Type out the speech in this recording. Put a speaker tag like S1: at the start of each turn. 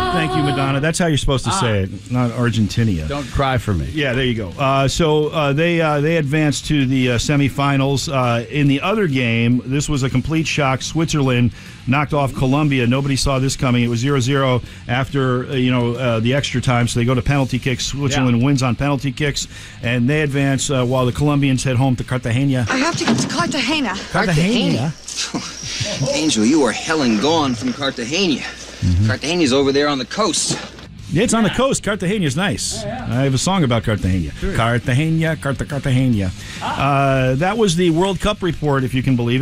S1: Thank you, Madonna. That's how you're supposed to say it, not Argentina.
S2: Don't cry for me.
S1: Yeah, there you go. So they advanced to the semifinals. In the other game, this was a complete shock. Switzerland knocked off Colombia. Nobody saw this coming. It was 0-0 after the extra time, so they go to penalty kicks. Switzerland wins on penalty kicks, and they advance while the Colombians head home to Cartagena.
S3: I have to get to Cartagena.
S1: Cartagena?
S4: Angel, you are hell and gone from Cartagena. Cartagena's over there on the coast.
S1: Yeah, it's on the coast. Cartagena's nice. I have a song about Cartagena. Cartagena. That was the World Cup report, if you can believe it.